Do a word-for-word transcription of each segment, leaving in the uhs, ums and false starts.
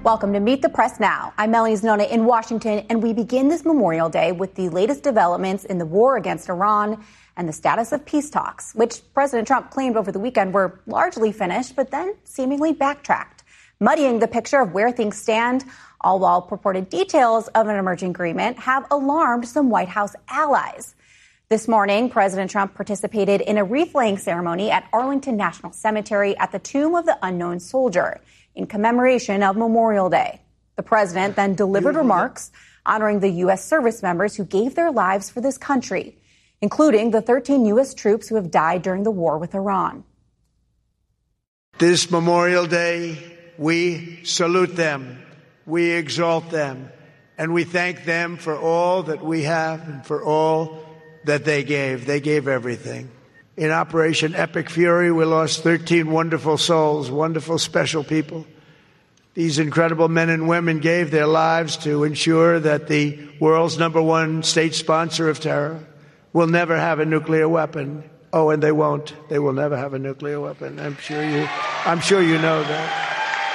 Welcome to Meet the Press Now. I'm Melanie Zanona in Washington, and we begin this Memorial Day with the latest developments in the war against Iran and the status of peace talks, which President Trump claimed over the weekend were largely finished, but then seemingly backtracked, muddying the picture of where things stand, all while purported details of an emerging agreement have alarmed some White House allies. This morning, President Trump participated in a wreath-laying ceremony at Arlington National Cemetery at the Tomb of the Unknown Soldier in commemoration of Memorial Day. The president then delivered remarks honoring the U S service members who gave their lives for this country, including the thirteen U S troops who have died during the war with Iran. This Memorial Day, we salute them, we exalt them, and we thank them for all that we have and for all that they gave. They gave everything. In Operation Epic Fury, we lost thirteen wonderful souls, wonderful, special people. These incredible men and women gave their lives to ensure that the world's number one state sponsor of terror will never have a nuclear weapon. Oh, and they won't. They will never have a nuclear weapon. I'm sure you, I'm sure you know that.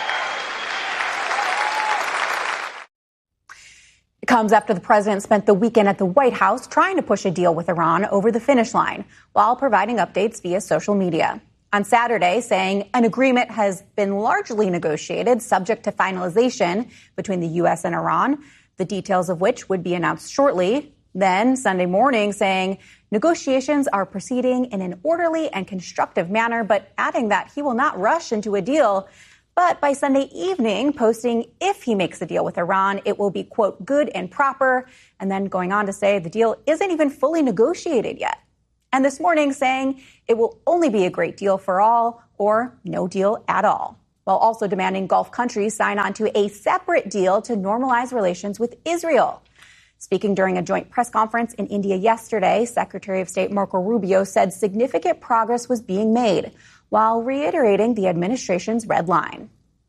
It comes after the president spent the weekend at the White House trying to push a deal with Iran over the finish line while providing updates via social media. On Saturday, saying an agreement has been largely negotiated subject to finalization between the U S and Iran, the details of which would be announced shortly. Then Sunday morning saying negotiations are proceeding in an orderly and constructive manner, but adding that he will not rush into a deal. But by Sunday evening, posting if he makes a deal with Iran, it will be, quote, good and proper. And then going on to say the deal isn't even fully negotiated yet. And this morning saying it will only be a great deal for all or no deal at all, while also demanding Gulf countries sign on to a separate deal to normalize relations with Israel. Speaking during a joint press conference in India yesterday, Secretary of State Marco Rubio said significant progress was being made, while reiterating the administration's red line.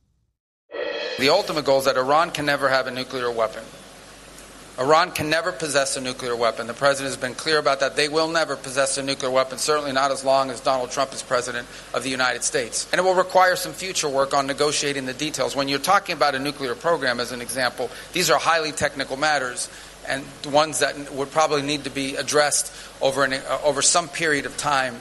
The ultimate goal is that Iran can never have a nuclear weapon. Iran can never possess a nuclear weapon. The president has been clear about that. They will never possess a nuclear weapon, certainly not as long as Donald Trump is president of the United States. And it will require some future work on negotiating the details. When you're talking about a nuclear program, as an example, these are highly technical matters and ones that would probably need to be addressed over, an, uh, over some period of time.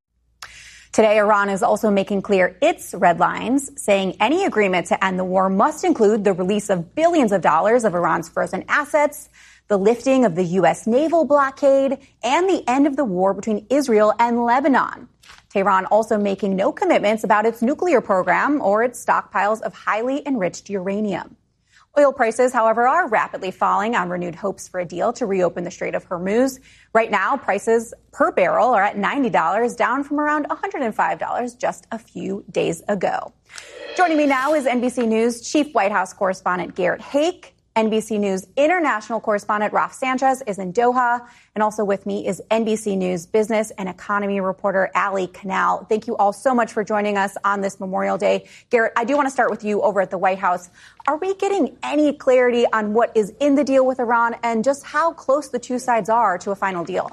Today, Iran is also making clear its red lines, saying any agreement to end the war must include the release of billions of dollars of Iran's frozen assets, the lifting of the U S naval blockade, and the end of the war between Israel and Lebanon. Tehran also making no commitments about its nuclear program or its stockpiles of highly enriched uranium. Oil prices, however, are rapidly falling on renewed hopes for a deal to reopen the Strait of Hormuz. Right now, prices per barrel are at ninety dollars, down from around one hundred five dollars just a few days ago. Joining me now is N B C News Chief White House Correspondent Garrett Haake. N B C News international correspondent Raf Sanchez is in Doha. And also with me is N B C News business and economy reporter Ali Canal. Thank you all so much for joining us on this Memorial Day. Garrett, I do want to start with you over at the White House. Are we getting any clarity on what is in the deal with Iran and just how close the two sides are to a final deal?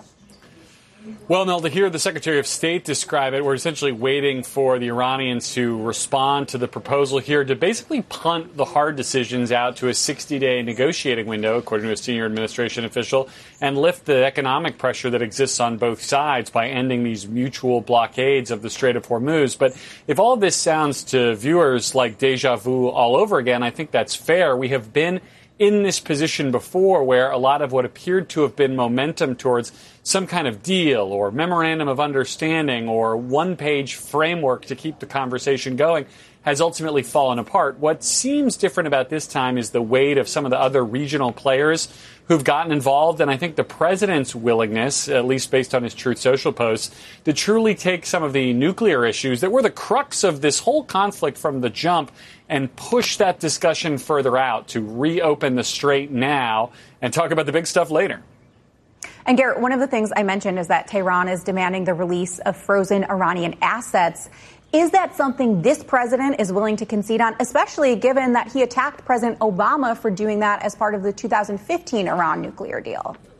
Well, Mel, to hear the Secretary of State describe it, we're essentially waiting for the Iranians to respond to the proposal here to basically punt the hard decisions out to a sixty-day negotiating window, according to a senior administration official, and lift the economic pressure that exists on both sides by ending these mutual blockades of the Strait of Hormuz. But if all of this sounds to viewers like deja vu all over again, I think that's fair. We have been in this position before where a lot of what appeared to have been momentum towards some kind of deal or memorandum of understanding or one-page framework to keep the conversation going has ultimately fallen apart. What seems different about this time is the weight of some of the other regional players who've gotten involved, and I think the president's willingness, at least based on his Truth Social posts, to truly take some of the nuclear issues that were the crux of this whole conflict from the jump and push that discussion further out to reopen the strait now and talk about the big stuff later. And Garrett, one of the things I mentioned is that Tehran is demanding the release of frozen Iranian assets. Is that something this president is willing to concede on, especially given that he attacked President Obama for doing that as part of the two thousand fifteen Iran nuclear deal?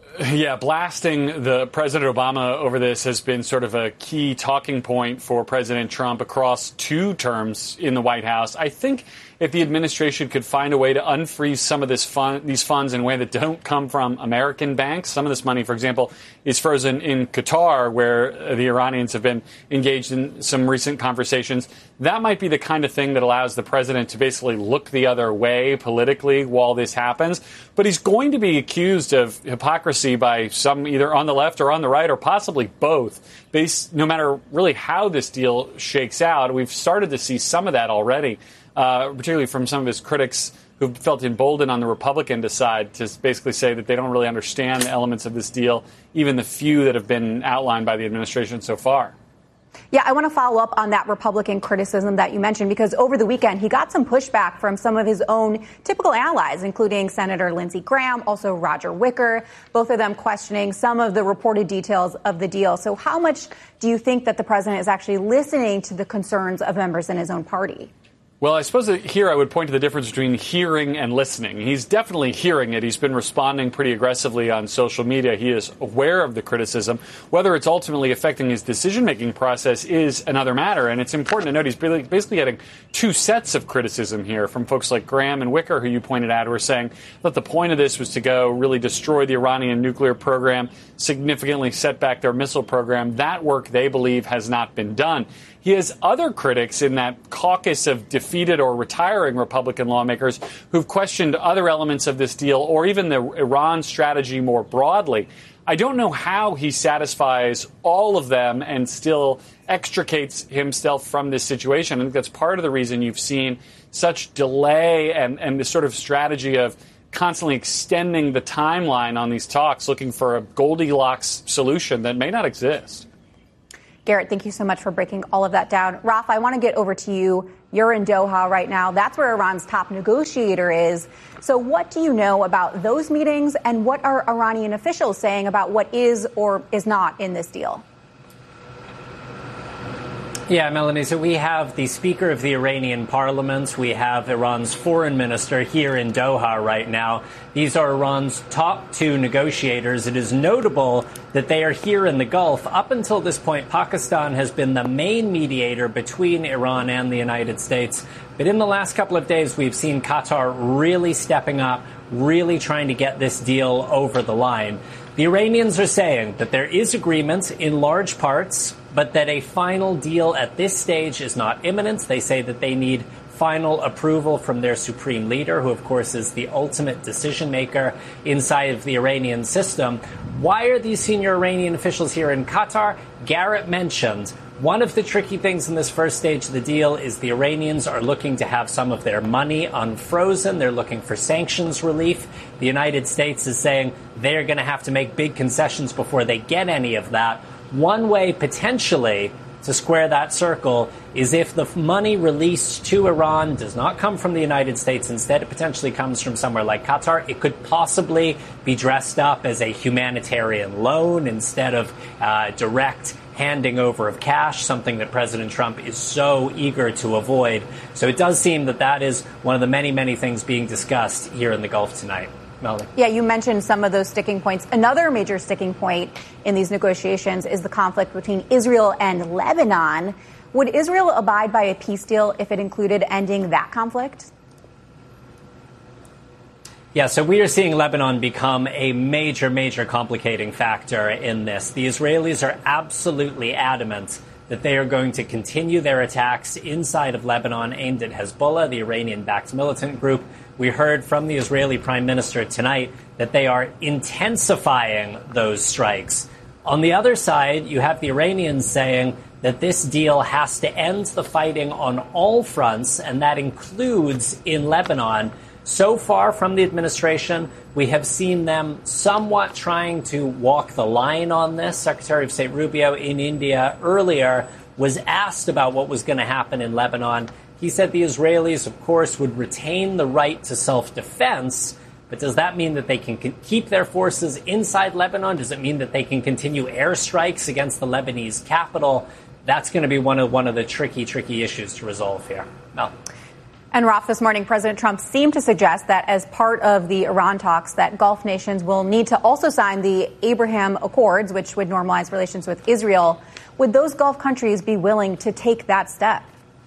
Yeah, blasting the President Obama over this has been sort of a key talking point for President Trump across two terms in the White House. I think if the administration could find a way to unfreeze some of this fund, these funds in a way that don't come from American banks. Some of this money, for example, is frozen in Qatar, where the Iranians have been engaged in some recent conversations. That might be the kind of thing that allows the president to basically look the other way politically while this happens. But he's going to be accused of hypocrisy by some either on the left or on the right, or possibly both, based no matter really how this deal shakes out. We've started to see some of that already. Uh, particularly from some of his critics who felt emboldened on the Republican side to basically say that they don't really understand the elements of this deal, even the few that have been outlined by the administration so far. Yeah, I want to follow up on that Republican criticism that you mentioned, because over the weekend he got some pushback from some of his own typical allies, including Senator Lindsey Graham, also Roger Wicker, both of them questioning some of the reported details of the deal. So how much do you think that the president is actually listening to the concerns of members in his own party? Well, I suppose that here I would point to the difference between hearing and listening. He's definitely hearing it. He's been responding pretty aggressively on social media. He is aware of the criticism. Whether it's ultimately affecting his decision-making process is another matter. And it's important to note he's basically getting two sets of criticism here from folks like Graham and Wicker, who you pointed out, who are saying that the point of this was to go really destroy the Iranian nuclear program, significantly set back their missile program. That work, they believe, has not been done. He has other critics in that caucus of defeated or retiring Republican lawmakers who've questioned other elements of this deal or even the Iran strategy more broadly. I don't know how he satisfies all of them and still extricates himself from this situation. I think that's part of the reason you've seen such delay and, and this sort of strategy of constantly extending the timeline on these talks, looking for a Goldilocks solution that may not exist. Garrett, thank you so much for breaking all of that down. Raf, I want to get over to you. You're in Doha right now. That's where Iran's top negotiator is. So what do you know about those meetings, and what are Iranian officials saying about what is or is not in this deal? Yeah, Melanie, so we have the Speaker of the Iranian Parliament. We have Iran's foreign minister here in Doha right now. These are Iran's top two negotiators. It is notable that they are here in the Gulf. Up until this point, Pakistan has been the main mediator between Iran and the United States. But in the last couple of days, we've seen Qatar really stepping up, really trying to get this deal over the line. The Iranians are saying that there is agreement in large parts, but that a final deal at this stage is not imminent. They say that they need final approval from their supreme leader, who, of course, is the ultimate decision maker inside of the Iranian system. Why are these senior Iranian officials here in Qatar? Garrett mentioned one of the tricky things in this first stage of the deal is the Iranians are looking to have some of their money unfrozen. They're looking for sanctions relief. The United States is saying they're going to have to make big concessions before they get any of that. One way potentially to square that circle is if the money released to Iran does not come from the United States. Instead, it potentially comes from somewhere like Qatar. It could possibly be dressed up as a humanitarian loan instead of uh, direct handing over of cash, something that President Trump is so eager to avoid. So it does seem that that is one of the many, many things being discussed here in the Gulf tonight. Melanie. Yeah, you mentioned some of those sticking points. Another major sticking point in these negotiations is the conflict between Israel and Lebanon. Would Israel abide by a peace deal if it included ending that conflict? Yeah, so we are seeing Lebanon become a major, major complicating factor in this. The Israelis are absolutely adamant that they are going to continue their attacks inside of Lebanon aimed at Hezbollah, the Iranian-backed militant group. We heard from the Israeli Prime Minister tonight that they are intensifying those strikes. On the other side, you have the Iranians saying that this deal has to end the fighting on all fronts, and that includes in Lebanon. So far from the administration, we have seen them somewhat trying to walk the line on this. Secretary of State Rubio in India earlier was asked about what was going to happen in Lebanon. He said the Israelis, of course, would retain the right to self-defense. But does that mean that they can keep their forces inside Lebanon? Does it mean that they can continue airstrikes against the Lebanese capital? That's going to be one of one of the tricky, tricky issues to resolve here. Mel. And Raf, this morning, President Trump seemed to suggest that as part of the Iran talks, that Gulf nations will need to also sign the Abraham Accords, which would normalize relations with Israel. Would those Gulf countries be willing to take that step?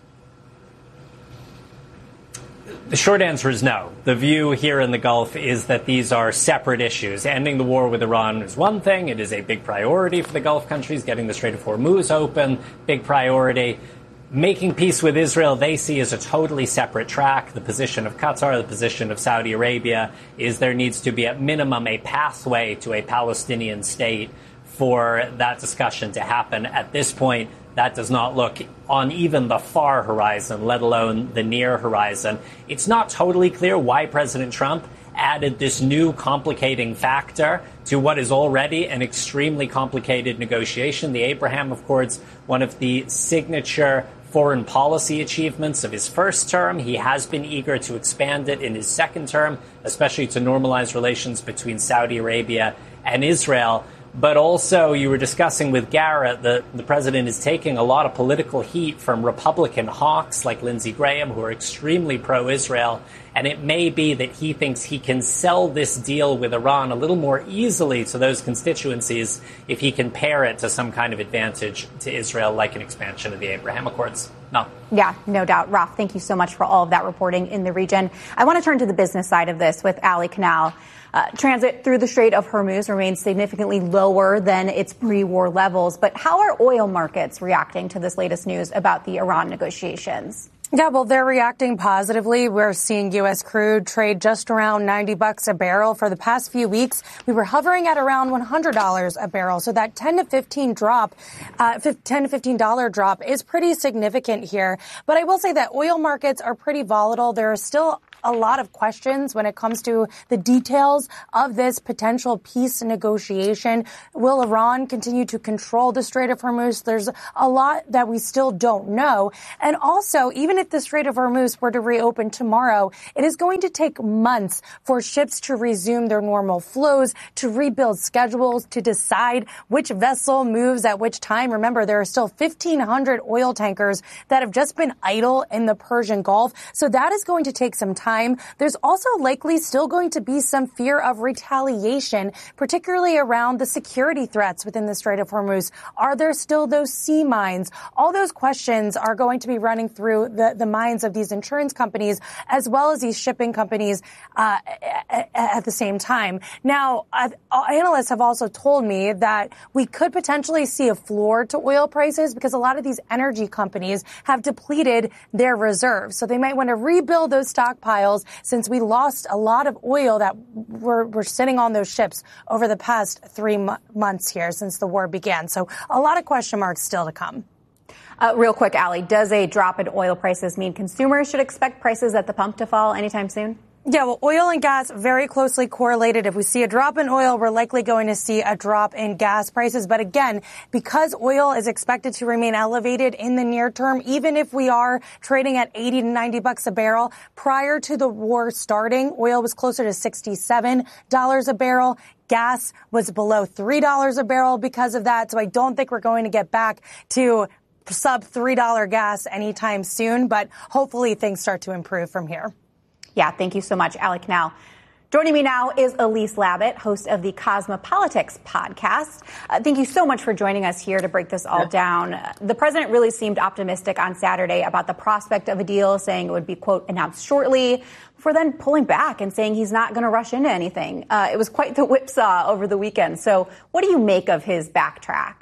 The short answer is no. The view here in the Gulf is that these are separate issues. Ending the war with Iran is one thing. It is a big priority for the Gulf countries. Getting the Strait of Hormuz open, big priority. Making peace with Israel, they see as a totally separate track. The position of Qatar, the position of Saudi Arabia, is there needs to be at minimum a pathway to a Palestinian state for that discussion to happen. At this point, that does not look on even the far horizon, let alone the near horizon. It's not totally clear why President Trump added this new complicating factor to what is already an extremely complicated negotiation. The Abraham Accords, one of the signature foreign policy achievements of his first term. He has been eager to expand it in his second term, especially to normalize relations between Saudi Arabia and Israel. But also, you were discussing with Garrett that the president is taking a lot of political heat from Republican hawks like Lindsey Graham, who are extremely pro-Israel. And it may be that he thinks he can sell this deal with Iran a little more easily to those constituencies if he can pair it to some kind of advantage to Israel, like an expansion of the Abraham Accords. No. Yeah, no doubt. Raf, thank you so much for all of that reporting in the region. I want to turn to the business side of this with Ali Canal. Uh, transit through the Strait of Hormuz remains significantly lower than its pre-war levels. But how are oil markets reacting to this latest news about the Iran negotiations? Yeah, well, they're reacting positively. We're seeing U S crude trade just around ninety bucks a barrel. For the past few weeks, we were hovering at around one hundred dollars a barrel. So that ten to fifteen drop, uh, ten to fifteen dollars drop is pretty significant here. But I will say that oil markets are pretty volatile. There are still a lot of questions when it comes to the details of this potential peace negotiation. Will Iran continue to control the Strait of Hormuz? There's a lot that we still don't know. And also, even if the Strait of Hormuz were to reopen tomorrow, it is going to take months for ships to resume their normal flows, to rebuild schedules, to decide which vessel moves at which time. Remember, there are still fifteen hundred oil tankers that have just been idle in the Persian Gulf. So that is going to take some time. There's also likely still going to be some fear of retaliation, particularly around the security threats within the Strait of Hormuz. Are there still those sea mines? All those questions are going to be running through the, the minds of these insurance companies as well as these shipping companies uh, at, at the same time. Now, uh, analysts have also told me that we could potentially see a floor to oil prices because a lot of these energy companies have depleted their reserves. So they might want to rebuild those stockpiles since we lost a lot of oil that were, were sitting on those ships over the past three mo- months here since the war began. So a lot of question marks still to come. Uh, real quick, Ali, does a drop in oil prices mean consumers should expect prices at the pump to fall anytime soon? Yeah, well, oil and gas very closely correlated. If we see a drop in oil, we're likely going to see a drop in gas prices. But again, because oil is expected to remain elevated in the near term, even if we are trading at eighty to ninety bucks a barrel, prior to the war starting, oil was closer to sixty-seven dollars a barrel. Gas was below three dollars a barrel because of that. So I don't think we're going to get back to sub three dollars gas anytime soon. But hopefully things start to improve from here. Yeah, thank you so much, Ali Canal. Joining me now is Elise Labott, host of the Cosmopolitics podcast. Uh, thank you so much for joining us here to break this all down. Uh, the president really seemed optimistic on Saturday about the prospect of a deal, saying it would be, quote, announced shortly, before then pulling back and saying he's not going to rush into anything. Uh, it was quite the whipsaw over the weekend. So what do you make of his backtrack?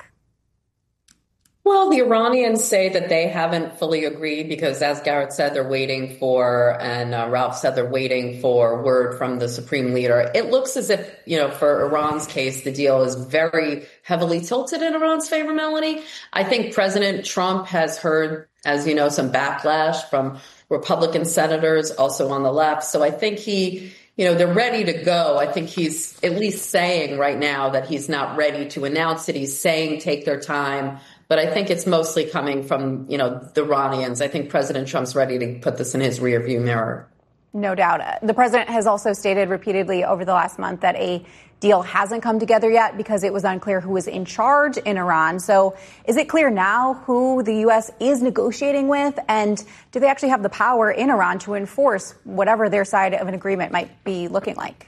Well, the Iranians say that they haven't fully agreed because, as Garrett said, they're waiting for, and uh, Ralph said they're waiting for word from the supreme leader. It looks as if, you know, for Iran's case, the deal is very heavily tilted in Iran's favor, Melanie. I think President Trump has heard, as you know, some backlash from Republican senators, also on the left. So I think he, you know, they're ready to go. I think he's at least saying right now that he's not ready to announce it. He's saying take their time. But I think it's mostly coming from, you know, the Iranians. I think President Trump's ready to put this in his rearview mirror. No doubt. The president has also stated repeatedly over the last month that a deal hasn't come together yet because it was unclear who was in charge in Iran. So is it clear now who the U S is negotiating with? And do they actually have the power in Iran to enforce whatever their side of an agreement might be looking like?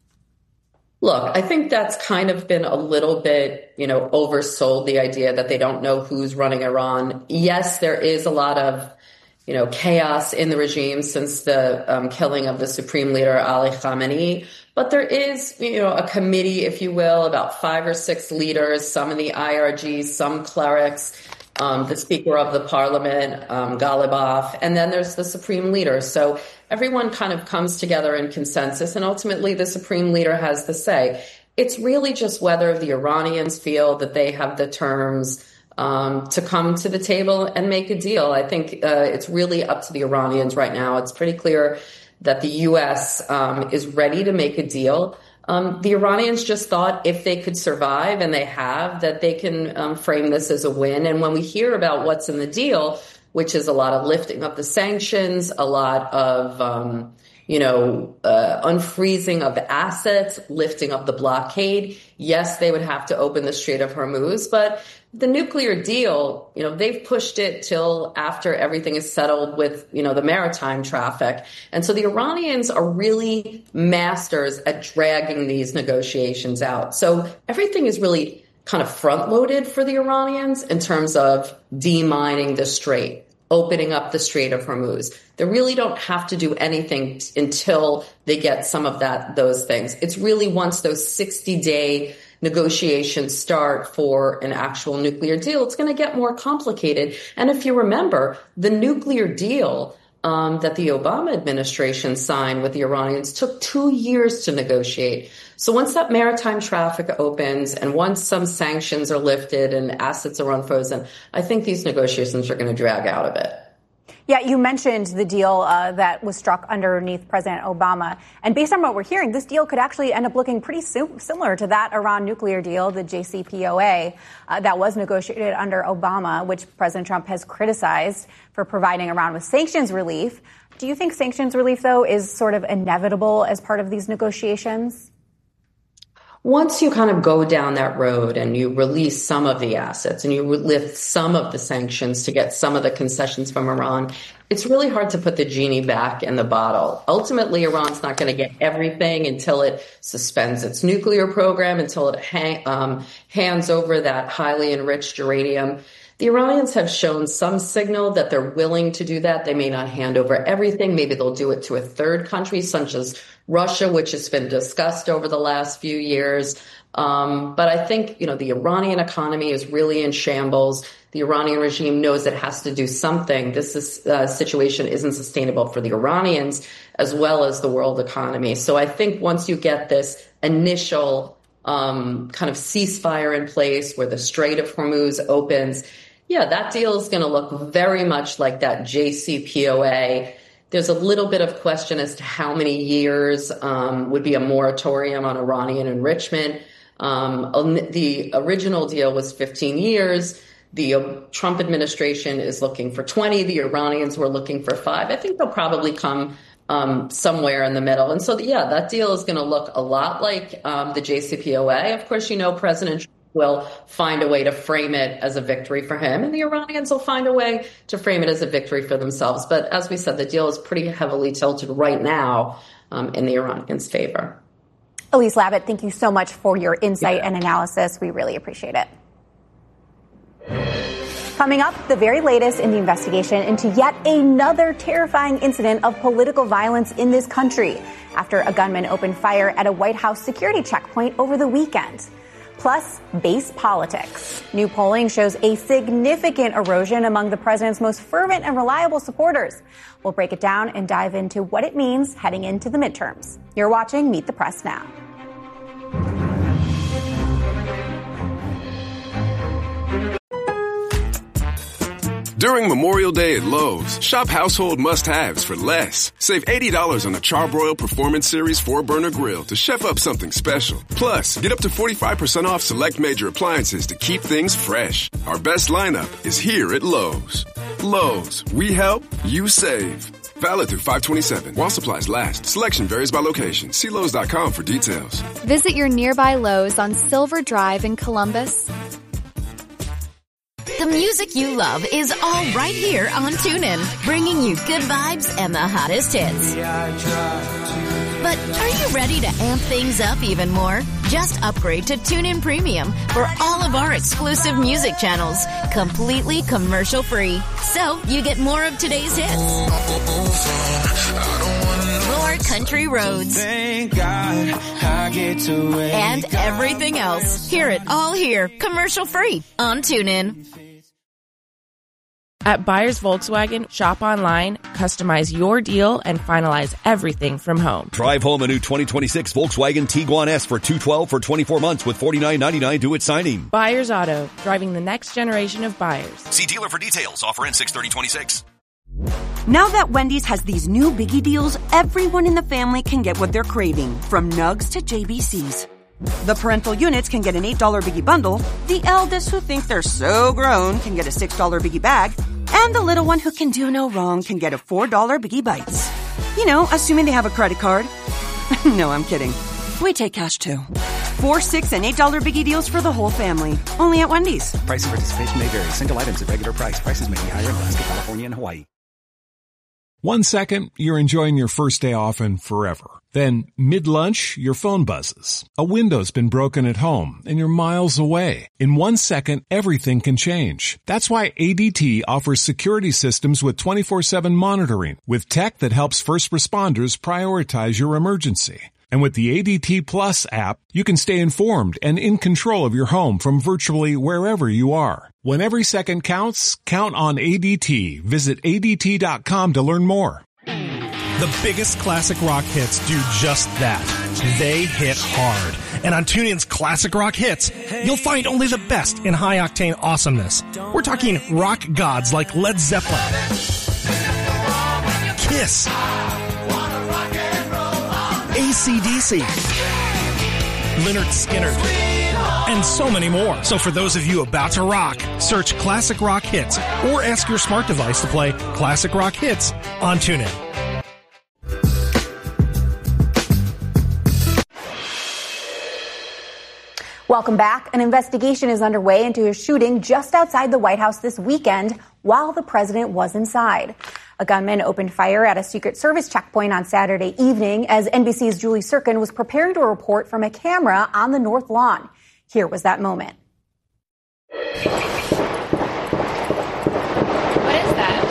Look, I think that's kind of been a little bit, you know, oversold, the idea that they don't know who's running Iran. Yes, there is a lot of, you know, chaos in the regime since the um, killing of the supreme leader, Ali Khamenei. But there is, you know, a committee, if you will, about five or six leaders, some in the I R G, some clerics, um, the Speaker of the Parliament, um, Ghalibaf, and then there's the Supreme Leader. So everyone kind of comes together in consensus, and ultimately the Supreme Leader has the say. It's really just whether the Iranians feel that they have the terms um, to come to the table and make a deal. I think uh, it's really up to the Iranians right now. It's pretty clear that the U S um, is ready to make a deal. Um, the Iranians just thought if they could survive, and they have, that they can um, frame this as a win. And when we hear about what's in the deal, which is a lot of lifting of the sanctions, a lot of, um, you know, uh, unfreezing of assets, lifting of the blockade. Yes, they would have to open the Strait of Hormuz, but the nuclear deal, you know, they've pushed it till after everything is settled with, you know, the maritime traffic. And so the Iranians are really masters at dragging these negotiations out. So everything is really kind of front loaded for the Iranians in terms of demining the strait, opening up the Strait of Hormuz. They really don't have to do anything t- until they get some of that, those things. It's really once those sixty day negotiations start for an actual nuclear deal, it's going to get more complicated. And if you remember, the nuclear deal um, that the Obama administration signed with the Iranians took two years to negotiate. So once that maritime traffic opens and once some sanctions are lifted and assets are unfrozen, I think these negotiations are going to drag out a bit. Yeah, you mentioned the deal uh, that was struck underneath President Obama. And based on what we're hearing, this deal could actually end up looking pretty sim- similar to that Iran nuclear deal, the J C P O A, uh, that was negotiated under Obama, which President Trump has criticized for providing Iran with sanctions relief. Do you think sanctions relief, though, is sort of inevitable as part of these negotiations? Once you kind of go down that road and you release some of the assets and you lift some of the sanctions to get some of the concessions from Iran, it's really hard to put the genie back in the bottle. Ultimately, Iran's not going to get everything until it suspends its nuclear program, until it hang, um, hands over that highly enriched uranium. The Iranians have shown some signal that they're willing to do that. They may not hand over everything. Maybe they'll do it to a third country, such as Russia, which has been discussed over the last few years. Um, but I think, you know, the Iranian economy is really in shambles. The Iranian regime knows it has to do something. This is, uh, situation isn't sustainable for the Iranians as well as the world economy. So I think once you get this initial um, kind of ceasefire in place where the Strait of Hormuz opens, yeah, that deal is going to look very much like that J C P O A. There's a little bit of question as to how many years um, would be a moratorium on Iranian enrichment. Um, the original deal was fifteen years. The uh, Trump administration is looking for twenty. The Iranians were looking for five. I think they'll probably come um, somewhere in the middle. And so, yeah, that deal is going to look a lot like um, the J C P O A. Of course, you know, President Trump will find a way to frame it as a victory for him, and the Iranians will find a way to frame it as a victory for themselves. But as we said, the deal is pretty heavily tilted right now um, in the Iranians' favor. Elise Labott, thank you so much for your insight yeah. and analysis. We really appreciate it. Coming up, the very latest in the investigation into yet another terrifying incident of political violence in this country after a gunman opened fire at a White House security checkpoint over the weekend. Plus, base politics. New polling shows a significant erosion among the president's most fervent and reliable supporters. We'll break it down and dive into what it means heading into the midterms. You're watching Meet the Press Now. During Memorial Day at Lowe's, shop household must-haves for less. Save eighty dollars on the Charbroil Performance Series four burner grill to chef up something special. Plus, get up to forty-five percent off select major appliances to keep things fresh. Our best lineup is here at Lowe's. Lowe's, we help, you save. Valid through five twenty-seven. While supplies last. Selection varies by location. See Lowe's dot com for details. Visit your nearby Lowe's on Silver Drive in Columbus. The music you love is all right here on TuneIn, bringing you good vibes and the hottest hits. But are you ready to amp things up even more? Just upgrade to TuneIn Premium for all of our exclusive music channels, completely commercial-free. So you get more of today's hits, more country roads, Thank God I get to and everything else. Hear it all here, commercial-free on TuneIn. At Buyers Volkswagen, shop online, customize your deal, and finalize everything from home. Drive home a new twenty twenty-six Volkswagen Tiguan S for two hundred twelve dollars for twenty-four months with forty-nine ninety-nine due at signing. Buyers Auto, driving the next generation of buyers. See dealer for details. Offer ends six thirty twenty-six. Now that Wendy's has these new biggie deals, everyone in the family can get what they're craving, from Nugs to J B Cs. The parental units can get an eight dollar biggie bundle, the eldest who think they're so grown can get a six dollar biggie bag, and the little one who can do no wrong can get a four dollar biggie bites. You know, assuming they have a credit card. No, I'm kidding. We take cash too. Four, six, and eight dollar biggie deals for the whole family. Only at Wendy's. Price and participation may vary. Single items at regular price. Prices may be higher in Alaska, California, and Hawaii. One second, you're enjoying your first day off and forever. Then, mid-lunch, your phone buzzes. A window's been broken at home, and you're miles away. In one second, everything can change. That's why A D T offers security systems with twenty-four seven monitoring, with tech that helps first responders prioritize your emergency. And with the A D T Plus app, you can stay informed and in control of your home from virtually wherever you are. When every second counts, count on A D T. Visit A D T dot com to learn more. The biggest classic rock hits do just that. They hit hard. And on TuneIn's Classic Rock Hits, you'll find only the best in high-octane awesomeness. We're talking rock gods like Led Zeppelin, Kiss, A C D C, Lynyrd Skynyrd, and so many more. So for those of you about to rock, search Classic Rock Hits or ask your smart device to play Classic Rock Hits on TuneIn. Welcome back. An investigation is underway into a shooting just outside the White House this weekend while the president was inside. A gunman opened fire at a Secret Service checkpoint on Saturday evening as N B C's Julie Sirkin was preparing to report from a camera on the North Lawn. Here was that moment. What is that?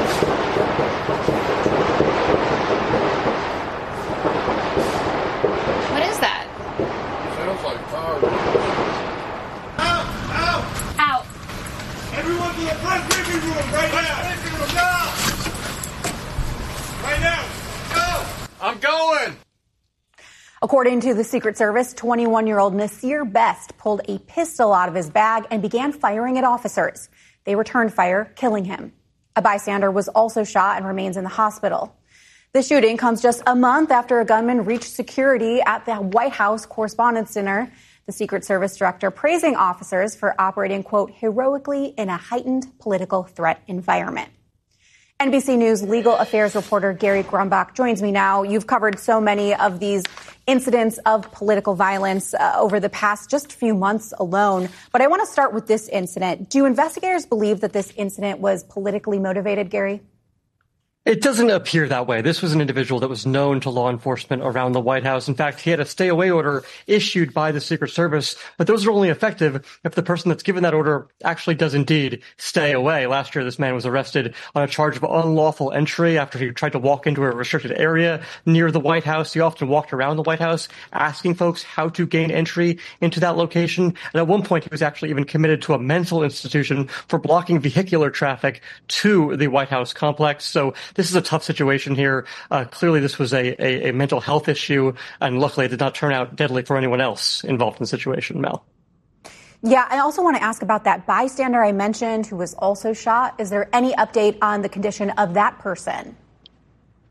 What is that? Sounds like fire. Out! Out! Out! Everyone to the front living room right now! Living room now! Right now! Go! I'm going! According to the Secret Service, twenty-one-year-old Nasir Best pulled a pistol out of his bag and began firing at officers. They returned fire, killing him. A bystander was also shot and remains in the hospital. The shooting comes just a month after a gunman reached security at the White House Correspondents' Dinner. The Secret Service director praising officers for operating, quote, heroically in a heightened political threat environment. N B C News legal affairs reporter Gary Grumbach joins me now. You've covered so many of these incidents of political violence uh, over the past just few months alone. But I want to start with this incident. Do investigators believe that this incident was politically motivated, Gary? It doesn't appear that way. This was an individual that was known to law enforcement around the White House. In fact, he had a stay-away order issued by the Secret Service, but those are only effective if the person that's given that order actually does indeed stay away. Last year, this man was arrested on a charge of unlawful entry after he tried to walk into a restricted area near the White House. He often walked around the White House asking folks how to gain entry into that location. And at one point, he was actually even committed to a mental institution for blocking vehicular traffic to the White House complex. So this is a tough situation here. Uh, clearly, this was a, a, a mental health issue, and luckily it did not turn out deadly for anyone else involved in the situation, Mel. Yeah, I also want to ask about that bystander I mentioned who was also shot. Is there any update on the condition of that person?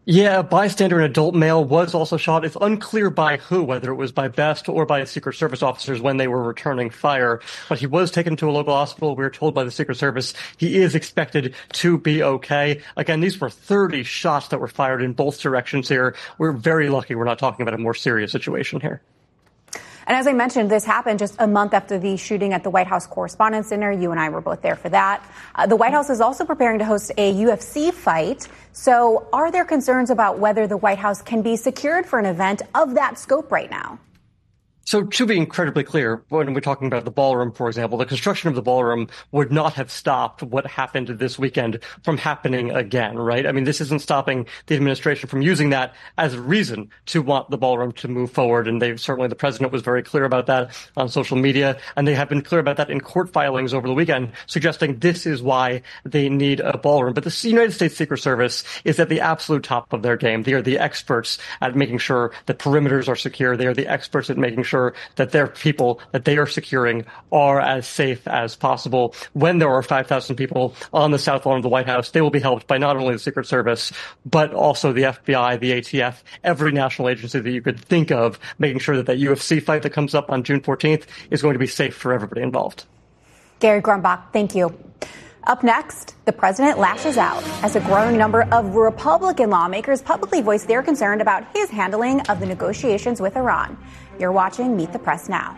Yeah, a bystander, an adult male, was also shot. It's unclear by who, whether it was by Best or by Secret Service officers when they were returning fire. But he was taken to a local hospital. We were told by the Secret Service he is expected to be okay. Again, these were thirty shots that were fired in both directions here. We're very lucky we're not talking about a more serious situation here. And as I mentioned, this happened just a month after the shooting at the White House Correspondents' Dinner. You and I were both there for that. Uh, the White House is also preparing to host a U F C fight. So are there concerns about whether the White House can be secured for an event of that scope right now? So to be incredibly clear, when we're talking about the ballroom, for example, the construction of the ballroom would not have stopped what happened this weekend from happening again, right? I mean, this isn't stopping the administration from using that as a reason to want the ballroom to move forward. And they certainly, the president was very clear about that on social media. And they have been clear about that in court filings over the weekend, suggesting this is why they need a ballroom. But the United States Secret Service is at the absolute top of their game. They are the experts at making sure that perimeters are secure. They are the experts at making sure that their people that they are securing are as safe as possible. When there are five thousand people on the south lawn of the White House, they will be helped by not only the Secret Service, but also the F B I, the A T F, every national agency that you could think of, making sure that that U F C fight that comes up on June fourteenth is going to be safe for everybody involved. Gary Grumbach, thank you. Up next, the president lashes out as a growing number of Republican lawmakers publicly voice their concern about his handling of the negotiations with Iran. You're watching Meet the Press now.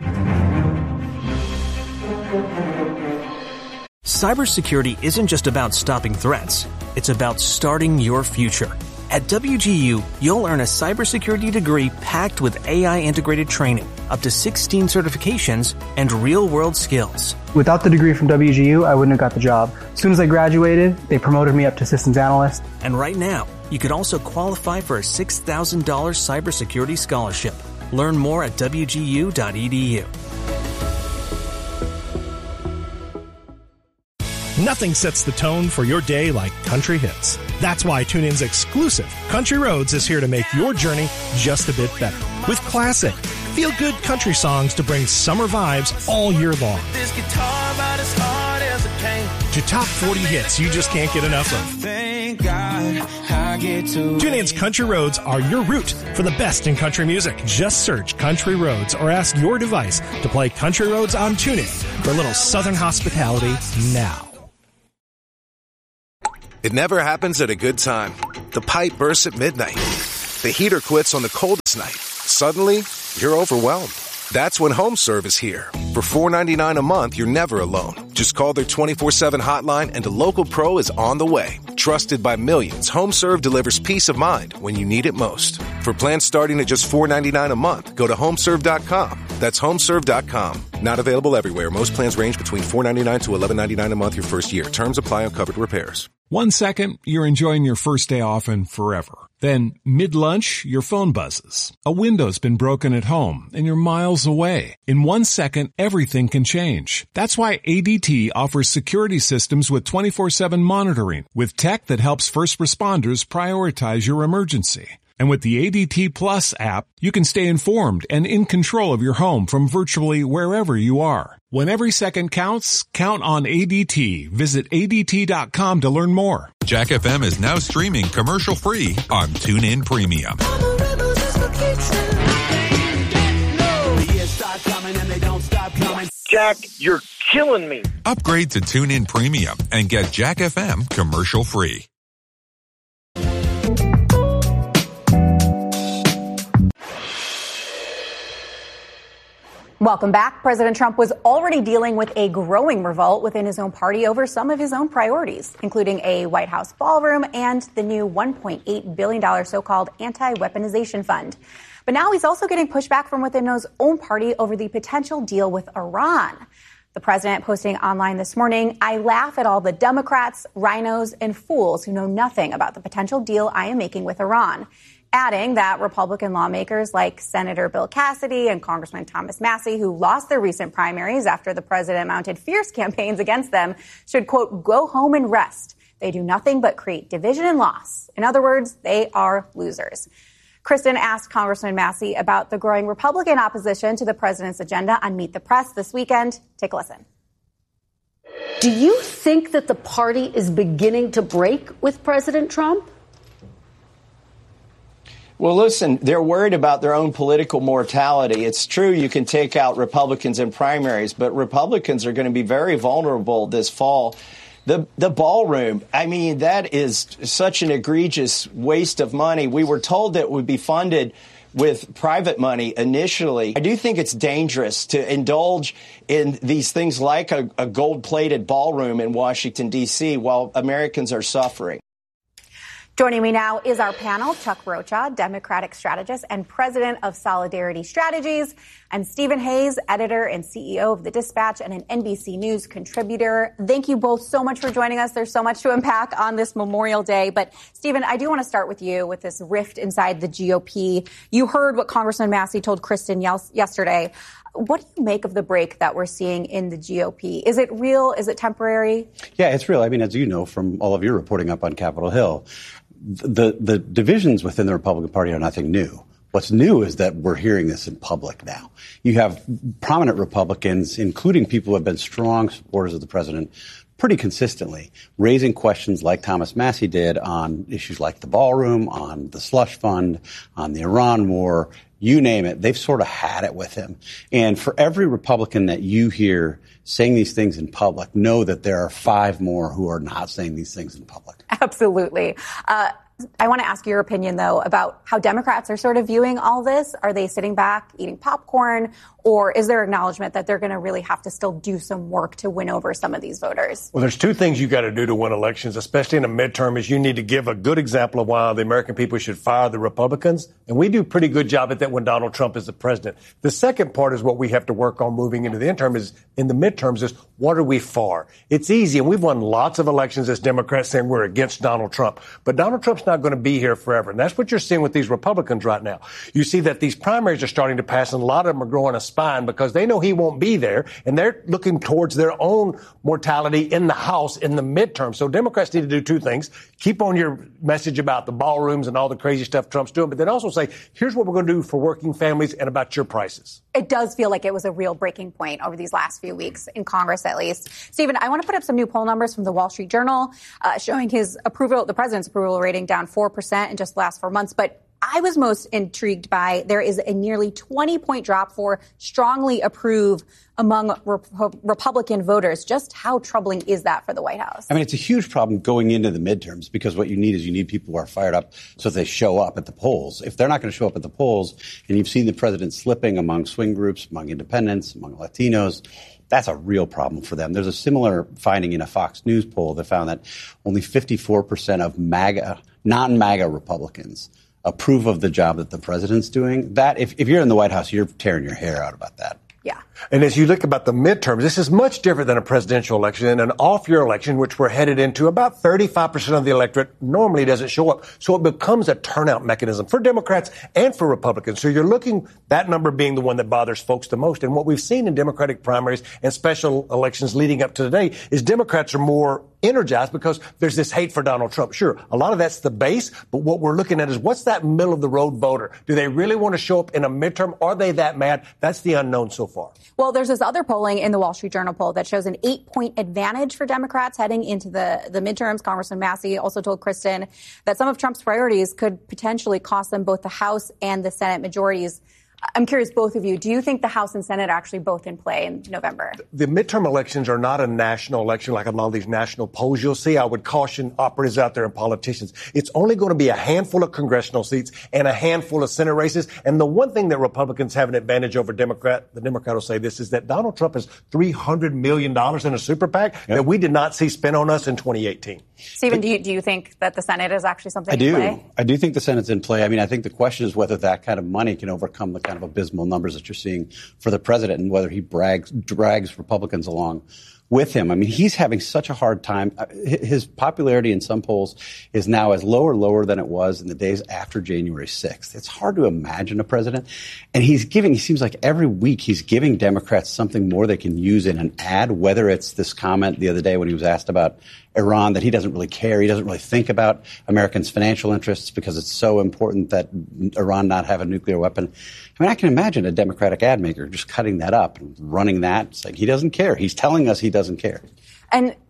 Cybersecurity isn't just about stopping threats. It's about starting your future. At W G U, you'll earn a cybersecurity degree packed with A I-integrated training, up to sixteen certifications, and real-world skills. Without the degree from W G U, I wouldn't have got the job. As soon as I graduated, they promoted me up to systems analyst. And right now, you could also qualify for a six thousand dollars cybersecurity scholarship. Learn more at W G U dot E D U. Nothing sets the tone for your day like country hits. That's why TuneIn's exclusive Country Roads is here to make your journey just a bit better. With classic, feel-good country songs to bring summer vibes all year long. This guitar about as hard as it can. To top forty hits you just can't get enough of. Thank God I get to. TuneIn's Country Roads are your route for the best in country music. Just search Country Roads or ask your device to play Country Roads on TuneIn for a little southern hospitality now. It never happens at a good time. The pipe bursts at midnight. The heater quits on the coldest night. Suddenly, you're overwhelmed. That's when HomeServe is here. For four dollars and ninety-nine cents a month, you're never alone. Just call their twenty-four seven hotline and a local pro is on the way. Trusted by millions, HomeServe delivers peace of mind when you need it most. For plans starting at just four dollars and ninety-nine cents a month, go to homeserve dot com. That's homeserve dot com. Not available everywhere. Most plans range between four dollars and ninety-nine cents to eleven dollars and ninety-nine cents a month your first year. Terms apply on covered repairs. One second, you're enjoying your first day off and forever. Then, mid-lunch, your phone buzzes. A window's been broken at home, and you're miles away. In one second, everything can change. That's why A D T offers security systems with twenty-four seven monitoring, with tech that helps first responders prioritize your emergency. And with the A D T Plus app, you can stay informed and in control of your home from virtually wherever you are. When every second counts, count on A D T. Visit A D T dot com to learn more. Jack F M is now streaming commercial-free on TuneIn Premium. Jack, you're killing me. Upgrade to TuneIn Premium and get Jack F M commercial-free. Welcome back. President Trump was already dealing with a growing revolt within his own party over some of his own priorities, including a White House ballroom and the new one point eight billion dollars so-called anti-weaponization fund. But now he's also getting pushback from within his own party over the potential deal with Iran. The president posting online this morning, "I laugh at all the Democrats, rhinos, and fools who know nothing about the potential deal I am making with Iran," adding that Republican lawmakers like Senator Bill Cassidy and Congressman Thomas Massie, who lost their recent primaries after the president mounted fierce campaigns against them, should, quote, "go home and rest. They do nothing but create division and loss. In other words, they are losers." Kristen asked Congressman Massie about the growing Republican opposition to the president's agenda on Meet the Press this weekend. Take a listen. Do you think that the party is beginning to break with President Trump? Well, listen, they're worried about their own political mortality. It's true you can take out Republicans in primaries, but Republicans are going to be very vulnerable this fall. The the ballroom, I mean, that is such an egregious waste of money. We were told that it would be funded with private money initially. I do think it's dangerous to indulge in these things like a, a gold-plated ballroom in Washington, D C, while Americans are suffering. Joining me now is our panel, Chuck Rocha, Democratic strategist and president of Solidarity Strategies, and Stephen Hayes, editor and C E O of The Dispatch and an N B C News contributor. Thank you both so much for joining us. There's so much to unpack on this Memorial Day. But, Stephen, I do want to start with you with this rift inside the G O P. You heard what Congressman Massey told Kristen yesterday. What do you make of the break that we're seeing in the G O P? Is it real? Is it temporary? Yeah, it's real. I mean, as you know from all of your reporting up on Capitol Hill, the the divisions within the Republican Party are nothing new. What's new is that we're hearing this in public now. You have prominent Republicans, including people who have been strong supporters of the president, pretty consistently raising questions like Thomas Massey did on issues like the ballroom, on the slush fund, on the Iran war, you name it. They've sort of had it with him. And for every Republican that you hear saying these things in public, know that there are five more who are not saying these things in public. Absolutely. Uh, I want to ask your opinion, though, about how Democrats are sort of viewing all this. Are they sitting back, eating popcorn, or is there acknowledgement that they're going to really have to still do some work to win over some of these voters? Well, there's two things you got to do to win elections, especially in a midterm, is you need to give a good example of why the American people should fire the Republicans. And we do a pretty good job at that when Donald Trump is the president. The second part is what we have to work on moving into the interim is in the midterms is what are we for? It's easy. And we've won lots of elections as Democrats saying we're against Donald Trump. But Donald Trump's not going to be here forever. And that's what you're seeing with these Republicans right now. You see that these primaries are starting to pass and a lot of them are growing a spine because they know he won't be there. And they're looking towards their own mortality in the House in the midterm. So Democrats need to do two things. Keep on your message about the ballrooms and all the crazy stuff Trump's doing, but then also say, here's what we're going to do for working families and about your prices. It does feel like it was a real breaking point over these last few weeks in Congress, at least. Stephen, I want to put up some new poll numbers from the Wall Street Journal uh, showing his approval, the president's approval rating down four percent in just the last four months. But I was most intrigued by there is a nearly twenty point drop for strongly approve among Rep- Republican voters. Just how troubling is that for the White House? I mean, it's a huge problem going into the midterms because what you need is you need people who are fired up so they show up at the polls. If they're not going to show up at the polls and you've seen the president slipping among swing groups, among independents, among Latinos, that's a real problem for them. There's a similar finding in a Fox News poll that found that only fifty-four percent of MAGA, non-MAGA Republicans approve of the job that the president's doing. That, if, if you're in the White House, you're tearing your hair out about that. Yeah. And as you look about the midterms, this is much different than a presidential election and an off-year election, which we're headed into. About thirty-five percent of the electorate normally doesn't show up. So it becomes a turnout mechanism for Democrats and for Republicans. So you're looking, that number being the one that bothers folks the most. And what we've seen in Democratic primaries and special elections leading up to today is Democrats are more energized because there's this hate for Donald Trump. Sure, a lot of that's the base, but what we're looking at is what's that middle of the road voter? Do they really want to show up in a midterm? Are they that mad? That's the unknown so far. Well, there's this other polling in the Wall Street Journal poll that shows an eight-point advantage for Democrats heading into the, the midterms. Congressman Massey also told Kristen that some of Trump's priorities could potentially cost them both the House and the Senate majorities. I'm curious, both of you, do you think the House and Senate are actually both in play in November? The midterm elections are not a national election like a lot of these national polls you'll see. I would caution operatives out there and politicians. It's only going to be a handful of congressional seats and a handful of Senate races. And the one thing that Republicans have an advantage over Democrat, the Democrat will say this, is that Donald Trump has three hundred million dollars in a super PAC yep. that we did not see spent on us in twenty eighteen. Stephen, do you, do you think that the Senate is actually something I in do. play? I do think the Senate's in play. I mean, I think the question is whether that kind of money can overcome the kind of abysmal numbers that you're seeing for the president and whether he brags, drags Republicans along with him. I mean, he's having such a hard time. His popularity in some polls is now as low or lower than it was in the days after January sixth. It's hard to imagine a president. And he's giving, he seems like every week he's giving Democrats something more they can use in an ad, whether it's this comment the other day when he was asked about Iran, that he doesn't really care. He doesn't really think about Americans' financial interests because it's so important that Iran not have a nuclear weapon. I mean, I can imagine a Democratic ad maker just cutting that up and running that, saying he doesn't care. He's telling us he doesn't care. And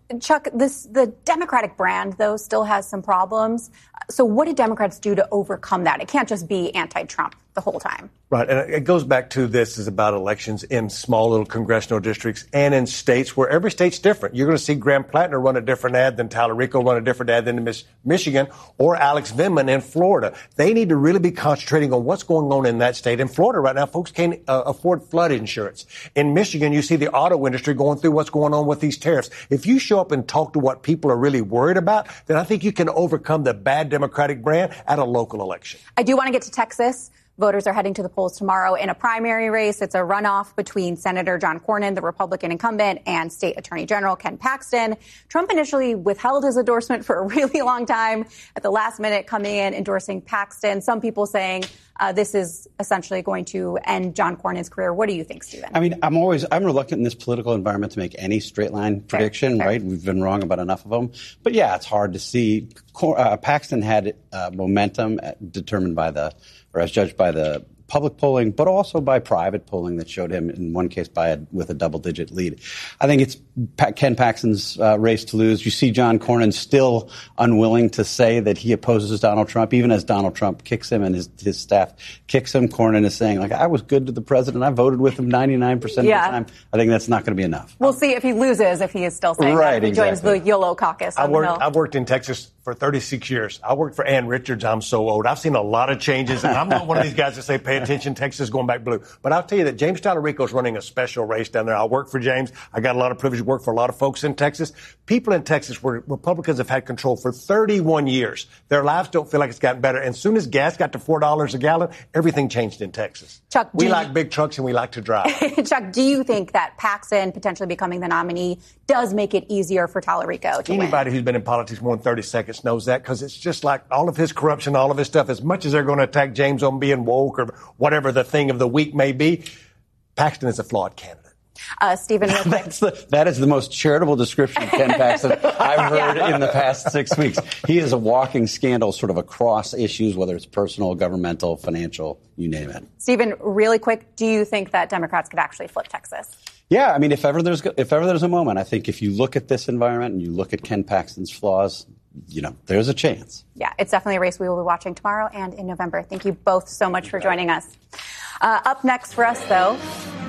Chuck, this the Democratic brand, though, still has some problems. So what did Democrats do to overcome that? It can't just be anti-Trump the whole time. Right. And it goes back to this is about elections in small little congressional districts and in states where every state's different. You're going to see Graham Plattner run a different ad than Tyler Rico run a different ad than Mich- Michigan or Alex Vindman in Florida. They need to really be concentrating on what's going on in that state. In Florida right now, folks can't uh, afford flood insurance. In Michigan, you see the auto industry going through what's going on with these tariffs. If you show up and talk to what people are really worried about, then I think you can overcome the bad Democratic brand at a local election. I do want to get to Texas. Voters are heading to the polls tomorrow in a primary race. It's a runoff between Senator John Cornyn, the Republican incumbent, and State Attorney General Ken Paxton. Trump initially withheld his endorsement for a really long time, at the last minute coming in, endorsing Paxton. Some people saying uh, this is essentially going to end John Cornyn's career. What do you think, Stephen? I mean, I'm always, I'm reluctant in this political environment to make any straight line prediction, fair, right? Fair. We've been wrong about enough of them. But yeah, it's hard to see. Uh, Paxton had uh, momentum determined by the, or as judged by the public polling, but also by private polling that showed him in one case by a, with a double-digit lead. I think it's pa- Ken Paxton's uh, race to lose. You see John Cornyn still unwilling to say that he opposes Donald Trump, even as Donald Trump kicks him and his, his staff kicks him. Cornyn is saying, like, I was good to the president. I voted with him ninety-nine percent yeah. of the time. I think that's not going to be enough. We'll see if he loses, if he is still saying right, that. He exactly. joins the YOLO caucus. I worked, I've worked in Texas for thirty-six years. I worked for Ann Richards. I'm so old. I've seen a lot of changes, and I'm not one of these guys that say, pay attention, Texas is going back blue. But I'll tell you that James Tyler Rico is running a special race down there. I work for James. I got a lot of privilege to work for a lot of folks in Texas. People in Texas where Republicans have had control for thirty-one years. Their lives don't feel like it's gotten better. And as soon as gas got to four dollars a gallon, everything changed in Texas. Chuck, we you, like big trucks and we like to drive. Chuck, do you think that Paxton potentially becoming the nominee does make it easier for Tyler Rico to Anybody win? who's been in politics more than thirty seconds knows that, because it's just like all of his corruption, all of his stuff, as much as they're going to attack James on being woke or whatever the thing of the week may be, Paxton is a flawed candidate. Uh, Stephen, real quick. That's the, that is the most charitable description of Ken Paxton I've heard yeah. in the past six weeks. He is a walking scandal sort of across issues, whether it's personal, governmental, financial, you name it. Stephen, really quick, do you think that Democrats could actually flip Texas? Yeah, I mean, if ever there's if ever there's a moment, I think if you look at this environment and you look at Ken Paxton's flaws, you know, there's a chance. Yeah, it's definitely a race we will be watching tomorrow and in November. Thank you both so much for joining us. Uh, up next for us, though,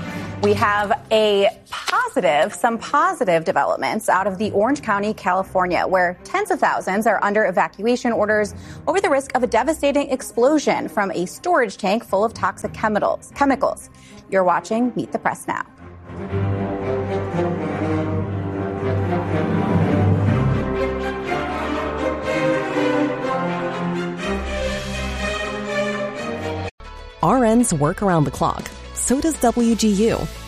we have a positive, some positive developments out of the Orange County, California, where tens of thousands are under evacuation orders over the risk of a devastating explosion from a storage tank full of toxic chemicals. Chemicals. You're watching Meet the Press now. R Ns work around the clock. So does W G U.